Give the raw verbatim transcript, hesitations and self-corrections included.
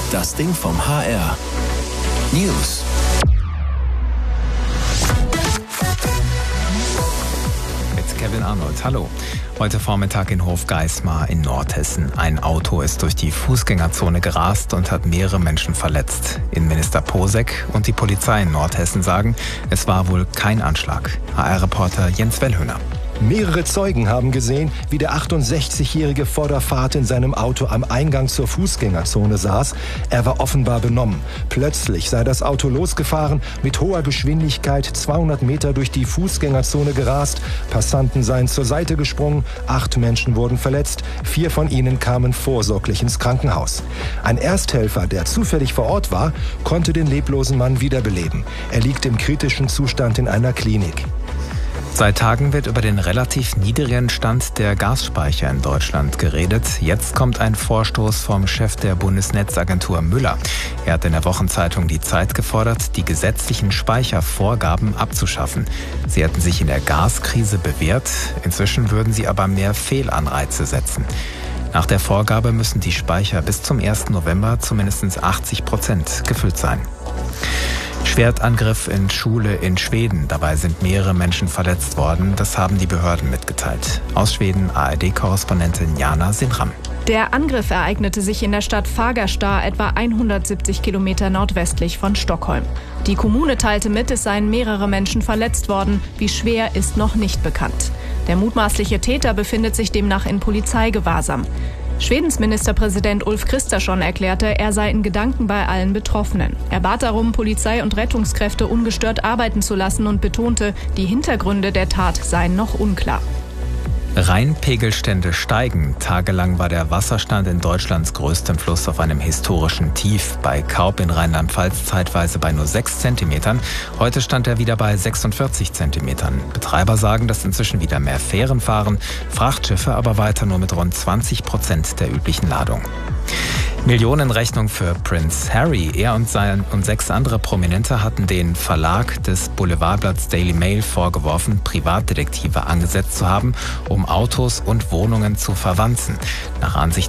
Das Ding vom H R. News. Mit Kevin Arnold. Hallo. Heute Vormittag in Hofgeismar in Nordhessen. Ein Auto ist durch die Fußgängerzone gerast und hat mehrere Menschen verletzt. Innenminister Posek und die Polizei in Nordhessen sagen, es war wohl kein Anschlag. H R-Reporter Jens Wellhöhner. Mehrere Zeugen haben gesehen, wie der achtundsechzigjährige vor der Fahrt in seinem Auto am Eingang zur Fußgängerzone saß. Er war offenbar benommen. Plötzlich sei das Auto losgefahren, mit hoher Geschwindigkeit zweihundert Meter durch die Fußgängerzone gerast. Passanten seien zur Seite gesprungen, acht Menschen wurden verletzt, vier von ihnen kamen vorsorglich ins Krankenhaus. Ein Ersthelfer, der zufällig vor Ort war, konnte den leblosen Mann wiederbeleben. Er liegt im kritischen Zustand in einer Klinik. Seit Tagen wird über den relativ niedrigen Stand der Gasspeicher in Deutschland geredet. Jetzt kommt ein Vorstoß vom Chef der Bundesnetzagentur Müller. Er hat in der Wochenzeitung Die Zeit gefordert, die gesetzlichen Speichervorgaben abzuschaffen. Sie hätten sich in der Gaskrise bewährt. Inzwischen würden sie aber mehr Fehlanreize setzen. Nach der Vorgabe müssen die Speicher bis zum ersten November zu mindestens achtzig Prozent gefüllt sein. Schwertangriff in Schule in Schweden. Dabei sind mehrere Menschen verletzt worden. Das haben die Behörden mitgeteilt. Aus Schweden A R D-Korrespondentin Jana Sinram. Der Angriff ereignete sich in der Stadt Fagersta, etwa hundertsiebzig Kilometer nordwestlich von Stockholm. Die Kommune teilte mit, es seien mehrere Menschen verletzt worden. Wie schwer, ist noch nicht bekannt. Der mutmaßliche Täter befindet sich demnach in Polizeigewahrsam. Schwedens Ministerpräsident Ulf Kristersson erklärte, er sei in Gedanken bei allen Betroffenen. Er bat darum, Polizei und Rettungskräfte ungestört arbeiten zu lassen und betonte, die Hintergründe der Tat seien noch unklar. Rheinpegelstände steigen. Tagelang war der Wasserstand in Deutschlands größtem Fluss auf einem historischen Tief. Bei Kaub in Rheinland-Pfalz zeitweise bei nur sechs Zentimetern. Heute stand er wieder bei sechsundvierzig Zentimetern. Betreiber sagen, dass inzwischen wieder mehr Fähren fahren, Frachtschiffe aber weiter nur mit rund zwanzig Prozent der üblichen Ladung. Millionenrechnung für Prince Harry. Er und sein und sechs andere Prominente hatten den Verlag des Boulevardblatts Daily Mail vorgeworfen, Privatdetektive angesetzt zu haben, um Autos und Wohnungen zu verwanzen. Nach Ansicht